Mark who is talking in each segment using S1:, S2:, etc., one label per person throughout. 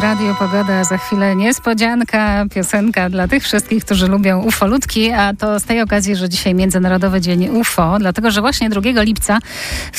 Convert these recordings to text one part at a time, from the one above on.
S1: Radio Pogoda, za chwilę niespodzianka, piosenka dla tych wszystkich, którzy lubią ufolutki, a to z tej okazji, że dzisiaj Międzynarodowy Dzień UFO, dlatego, że właśnie 2 lipca w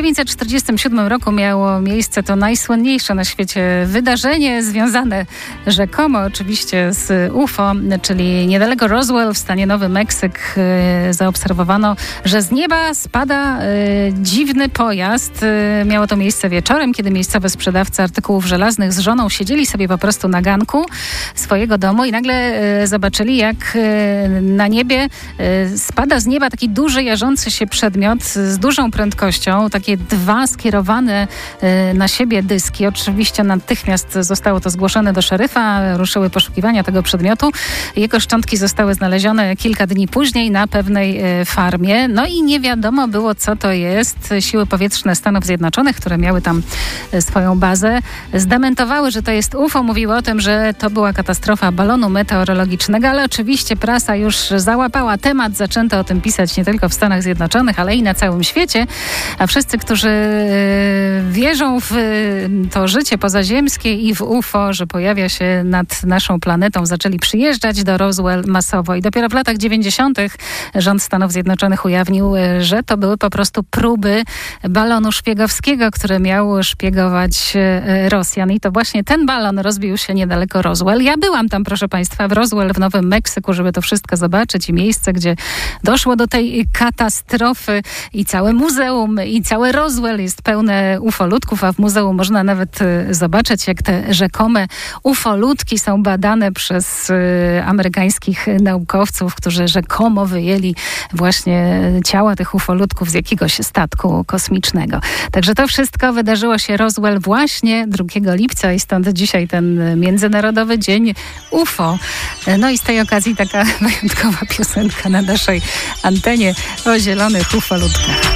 S1: 1947 roku miało miejsce to najsłynniejsze na świecie wydarzenie związane rzekomo oczywiście z UFO, czyli niedaleko Roswell w stanie Nowy Meksyk zaobserwowano, że z nieba spada dziwny pojazd. Miało to miejsce wieczorem, kiedy miejscowy sprzedawca artykułów żelaznych z żoną siedzieli sobie po prostu na ganku swojego domu i nagle zobaczyli, jak na niebie spada z nieba taki duży, jarzący się przedmiot z dużą prędkością. Takie 2 skierowane na siebie dyski. Oczywiście natychmiast zostało to zgłoszone do szeryfa. Ruszyły poszukiwania tego przedmiotu. Jego szczątki zostały znalezione kilka dni później na pewnej farmie. No i nie wiadomo było, co to jest. Siły powietrzne Stanów Zjednoczonych, które miały tam swoją bazę, zdementowały, że to jest UFO. Mówiły o tym, że to była katastrofa balonu meteorologicznego, ale oczywiście prasa już załapała temat. Zaczęto o tym pisać nie tylko w Stanach Zjednoczonych, ale i na całym świecie. A wszyscy, którzy wierzą w to życie pozaziemskie i w UFO, że pojawia się nad naszą planetą, zaczęli przyjeżdżać do Roswell masowo. I dopiero w latach 90. rząd Stanów Zjednoczonych ujawnił, że to były po prostu próby balonu szpiegowskiego, który miał szpiegować Rosjan. I to właśnie ten balon rozbił się niedaleko Roswell. Ja byłam tam, proszę Państwa, w Roswell w Nowym Meksyku, żeby to wszystko zobaczyć i miejsce, gdzie doszło do tej katastrofy i całe muzeum i całe Roswell jest pełne ufolutków, a w muzeum można nawet zobaczyć, jak te rzekome ufolutki są badane przez amerykańskich naukowców, którzy rzekomo wyjęli właśnie ciała tych ufolutków z jakiegoś statku kosmicznego. Także to wszystko wydarzyło się Roswell właśnie 2 lipca i stąd dzisiaj ten Międzynarodowy Dzień UFO. No i z tej okazji taka wyjątkowa piosenka na naszej antenie o zielonych ufolutkach.